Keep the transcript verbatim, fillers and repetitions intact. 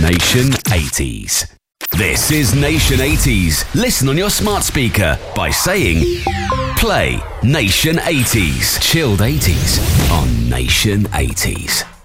Nation eighties. This is Nation eighties. Listen on your smart speaker by saying, play Nation eighties. Chilled eighties on Nation eighties.